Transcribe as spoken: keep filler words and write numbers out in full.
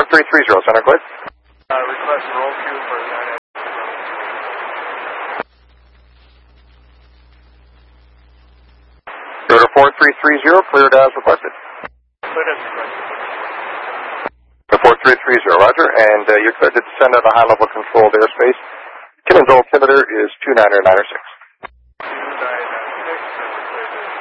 three three zero, center clear. Uh, request roll queue for nine eight. Rotor four three three zero, cleared as requested. Cleared as requested. four three three zero, roger, and uh, you're cleared to descend at a high-level controlled airspace. Timmins altimeter is two nine nine six. two nine nine six, cleared.